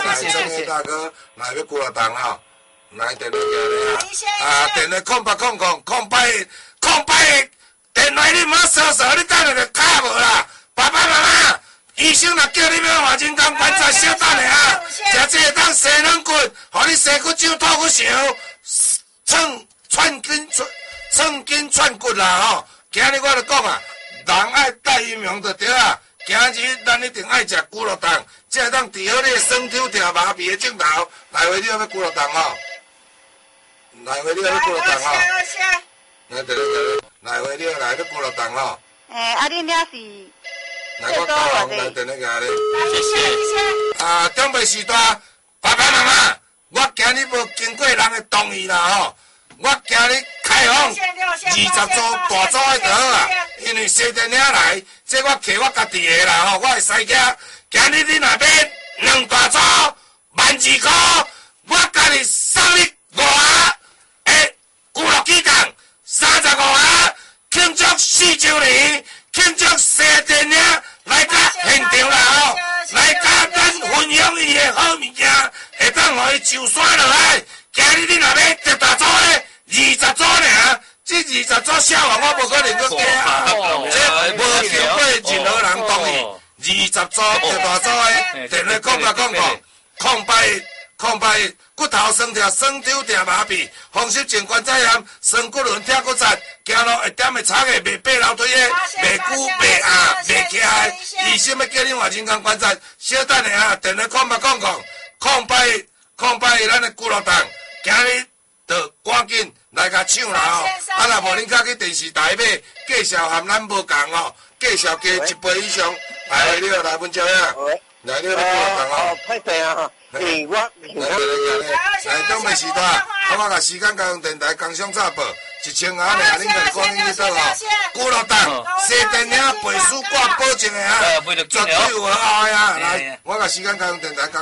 谢谢谢大哥，来要过来档哈，来电话过来啊，电话080008电话你莫扫扫，你等下就卡无啦，爸爸妈妈。医生若叫你要换人工观察，小等下，食这个当洗软骨，互你洗骨上吐骨上，寸筋串骨啦吼。今日我就讲啊，人爱戴阴阳就对啊。今日咱一定爱食骨肉蛋，才当治好你酸痛痛麻痹的症头。来回你要骨肉蛋吼，来回你要骨肉蛋吼。来对，来回你要来骨肉蛋吼。 你俩是？ 来，我教人来电话给你。 谢谢。 啊，长辈时代，爸爸妈妈，我今日无经过人的同意啦吼，我今日开放20组大组的就好啊，因为西电影来，这我摕我家己的啦吼，我会使价。今日你若买2大组，12,000块，我家己送你5盒的有乐鸡蛋，35盒庆祝4周年，庆祝西电影。来甲现场啦吼，来甲咱分享伊的好物件，会当互伊上山落来。今日你若要一大组咧，20组尔，这20组小王我无可能去加啊，这无经过任何人同意。20组一大组的，电话0800骨头酸痛、酸痛痛麻痹，风湿性关节炎、酸骨轮痛骨折，行路会点的差个，袂爬楼梯的，袂久袂硬袂起来。医生要叫你换人工关节，小等下啊，电话0800咱的骨肉蛋，今日就赶紧来甲抢啦吼！啊，若无恁较去电视台买，介绍含咱无共吼，介绍加1倍以上。来，你来文章啊，来你来骨肉蛋吼。 歹势啊！我来，长辈时代，我甲时间交通电台工商早报，1000盒尔，恁就讲恁去倒吼。骨肉蛋，西电影背书挂保证的啊，绝对有好的啊！来，我甲时间交通电台。